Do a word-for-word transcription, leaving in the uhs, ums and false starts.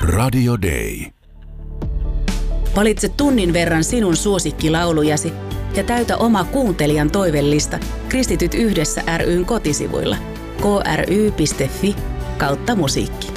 Radio Day. Valitse tunnin verran sinun suosikkilaulujasi ja täytä oma kuuntelijan toivellista Kristityt yhdessä ry:n kotisivuilla k r y piste f i kautta musiikki.